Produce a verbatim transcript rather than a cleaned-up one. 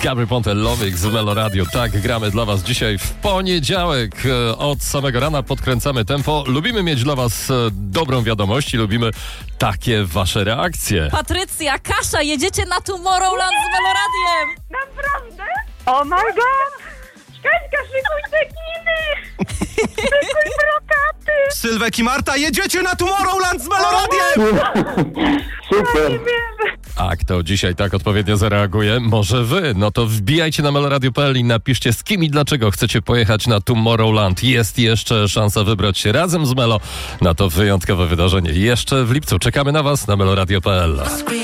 Gabry Ponte, Lomix w Melo Radio. Tak, gramy dla was dzisiaj w poniedziałek. Od samego rana podkręcamy tempo. Lubimy mieć dla was dobrą wiadomość i lubimy takie wasze reakcje. Patrycja, Kasia, jedziecie na Tomorrowland z Melo Radiem. Naprawdę? Oh my god! Kaśka, szykuj cekiny! Szykuj brokaty! Sylwek i Marta, jedziecie na Tomorrowland z Melo Radiem! Super! A kto dzisiaj tak odpowiednio zareaguje? Może wy. No to wbijajcie na meloradio kropka p l i napiszcie, z kim i dlaczego chcecie pojechać na Tomorrowland. Jest jeszcze szansa wybrać się razem z Melo na to wyjątkowe wydarzenie. Jeszcze w lipcu. Czekamy na was na meloradio kropka p l.